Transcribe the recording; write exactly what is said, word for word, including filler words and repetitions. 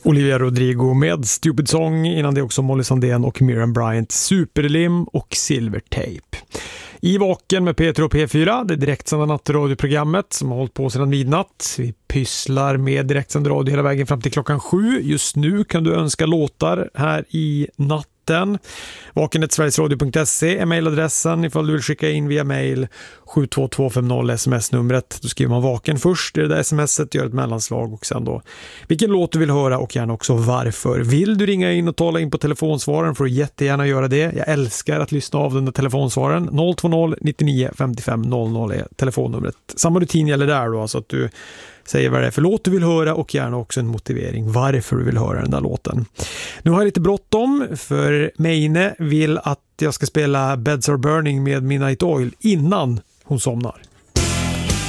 Olivia Rodrigo med Stupid Song, innan det också Molly Sandén och Miriam Bryant, Superlim och Silvertape. I Vaken med P tre och P fyra, det direktsända nattradioprogrammet som har hållit på sedan midnatt. Vi pysslar med direktsänd radio hela vägen fram till klockan sju. Just nu kan du önska låtar här i natten. Vakenet sverigesradio punkt se är mailadressen ifall du vill skicka in via mail sju två två fem noll sms-numret. Då skriver man Vaken först i det där smset, gör ett mellanslag och sen då vilken låt du vill höra och gärna också varför. Vill du ringa in och tala in på telefonsvaren får du jättegärna göra det. Jag älskar att lyssna av den där telefonsvaren. noll två noll nittionio femtiofem noll noll är telefonnumret. Samma rutin gäller där då, så att du säger vad det är för låt du vill höra och gärna också en motivering varför du vill höra den där låten. Nu har jag lite bråttom för Meine vill att jag ska spela Beds Are Burning med Midnight Oil innan hon somnar.